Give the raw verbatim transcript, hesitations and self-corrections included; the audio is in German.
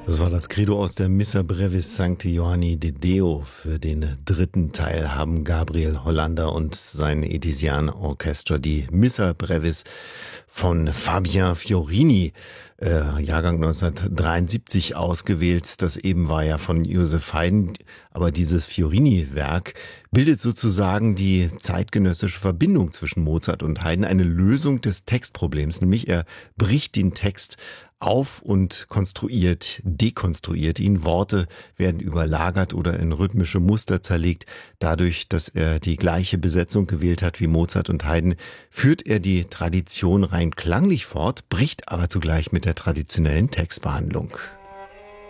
Das war das Credo aus der Missa Brevis Sancti Johanni de Deo. Für den dritten Teil haben Gabriel Hollander und sein Edisian Orchestra die Missa Brevis von Fabien Fiorini, äh, Jahrgang neunzehnhundertdreiundsiebzig, ausgewählt. Das eben war ja von Joseph Haydn, aber dieses Fiorini-Werk bildet sozusagen die zeitgenössische Verbindung zwischen Mozart und Haydn, eine Lösung des Textproblems, nämlich er bricht den Text auf und konstruiert, dekonstruiert ihn. Worte werden überlagert oder in rhythmische Muster zerlegt. Dadurch, dass er die gleiche Besetzung gewählt hat wie Mozart und Haydn, führt er die Tradition rein klanglich fort, bricht aber zugleich mit der traditionellen Textbehandlung.